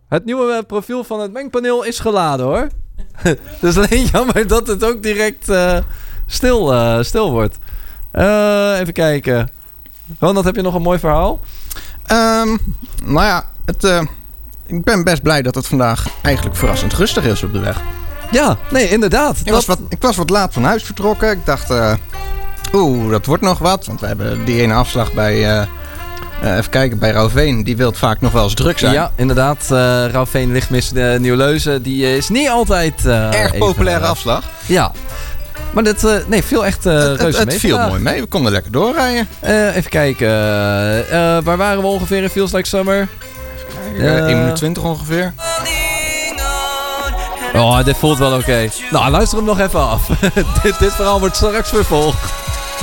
Het nieuwe profiel van het mengpaneel is geladen, hoor. Dus alleen jammer dat het ook direct stil wordt. Even kijken. Ronald, heb je nog een mooi verhaal? Nou ja, ik ben best blij dat het vandaag eigenlijk verrassend rustig is op de weg. Ja, nee, inderdaad. Ik was wat laat van huis vertrokken. Ik dacht, dat wordt nog wat. Want we hebben die ene afslag bij... even kijken, bij Rauwveen, die wil vaak nog wel eens druk zijn. Ja, inderdaad. Rauwveen Lichtmis Nieuwleuzen, die is niet altijd... Erg populaire afslag. Ja. Maar dat viel echt reuze mee. Het viel mooi mee, we konden lekker doorrijden. Even kijken. Waar waren we ongeveer in Feels Like Summer? 1 minuut 20 ongeveer. Oh, dit voelt wel oké. Nou, luister hem nog even af. dit verhaal wordt straks vervolgd.